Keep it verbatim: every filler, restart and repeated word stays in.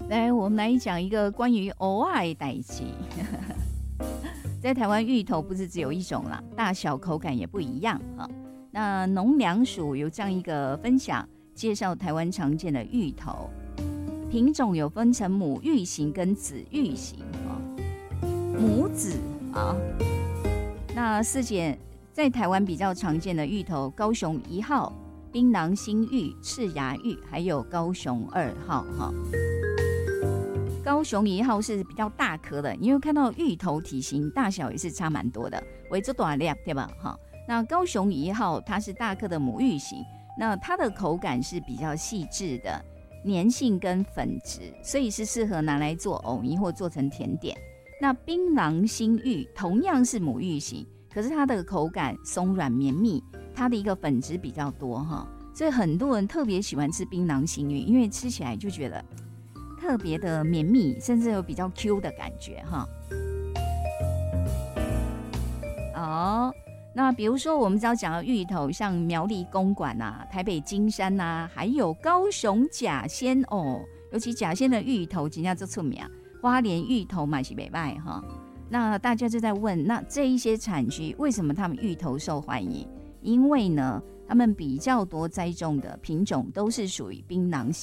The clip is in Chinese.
来，我们来讲一个关于蚵仔的代志。在台湾，芋头不是只有一种啦，大小口感也不一样啊。那农粮署有这样一个分享，介绍台湾常见的芋头品种，有分成母芋型跟子芋型啊。母子啊，那四姐在台湾比较常见的芋头，高雄一号、槟榔新芋、赤芽芋，还有高雄二号哈。高雄一号是比较大颗的，你会看到芋头体型大小也是差蛮多的，为这短量对吧？哈，那高雄一号它是大颗的母芋型，那它的口感是比较细致的，粘性跟粉质，所以是适合拿来做藕泥或做成甜点。那槟榔新芋同样是母芋型，可是它的口感松软绵密，它的一个粉质比较多哈，所以很多人特别喜欢吃槟榔新芋，因为吃起来就觉得特别的绵密，甚至有比较 Q 的感觉哈。哦，那比如说我们只要讲到芋头，像苗栗公馆啊、台北金山啊，还有高雄甲仙哦，尤其甲仙的芋头真的就出名，花莲芋头嘛是不错哈。那大家就在问，那这一些产区为什么他们芋头受欢迎？因为呢，他们比较多栽种的品种都是属于槟榔